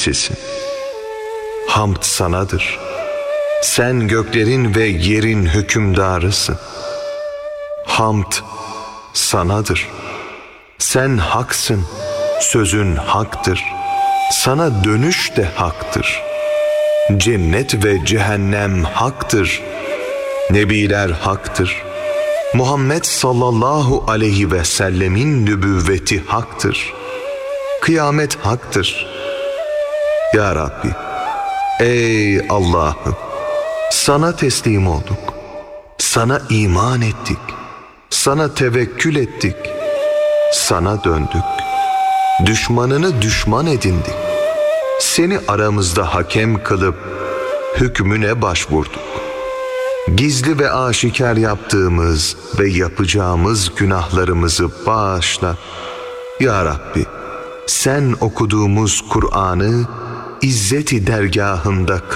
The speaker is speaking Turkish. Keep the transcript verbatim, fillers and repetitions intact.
elçisisin. Hamd sanadır. Sen göklerin ve yerin hükümdarısın. Hamd sanadır. Sen haksın, sözün haktır. Sana dönüş de haktır. Cennet ve cehennem haktır. Nebiler haktır. Muhammed sallallahu aleyhi ve sellemin nübüvveti haktır. Kıyamet haktır. Ya Rabbi, ey Allah'ım, sana teslim olduk. Sana iman ettik. Sana tevekkül ettik. Sana döndük. Düşmanını düşman edindik. Seni aramızda hakem kılıp hükmüne başvurduk. Gizli ve aşikar yaptığımız ve yapacağımız günahlarımızı bağışla. Ya Rabbi, sen okuduğumuz Kur'an'ı İzzet-i dergahında